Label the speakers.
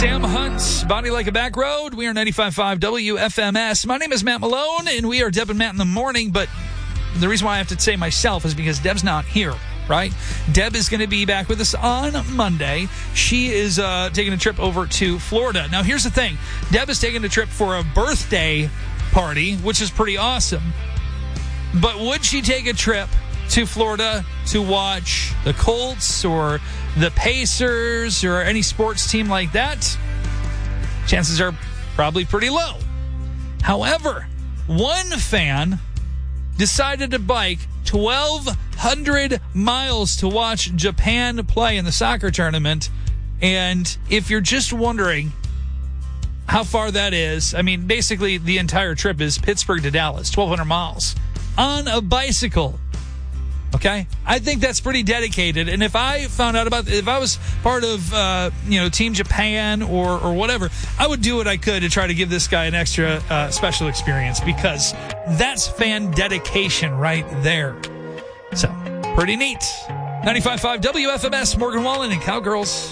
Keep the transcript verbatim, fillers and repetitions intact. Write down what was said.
Speaker 1: Sam Hunt, Body Like a Back Road. We are ninety-five point five W F M S. My name is Matt Malone, and we are Deb and Matt in the morning, but the reason why I have to say myself is because Deb's not here, right? Deb is going to be back with us on Monday. She is uh, taking a trip over to Florida. Now, here's the thing. Deb is taking a trip for a birthday party, which is pretty awesome. But would she take a trip to Florida to watch the Colts or the Pacers or any sports team like that? Chances are probably pretty low. However, one fan decided to bike twelve hundred miles to watch Japan play in the soccer tournament. And if you're just wondering how far that is, I mean, basically the entire trip is Pittsburgh to Dallas, twelve hundred miles on a bicycle. Okay, I think that's pretty dedicated. And if I found out about, if I was part of, uh, you know, Team Japan or or whatever, I would do what I could to try to give this guy an extra uh, special experience, because that's fan dedication right there. So, pretty neat. ninety-five point five W F M S, Morgan Wallen and Cowgirls.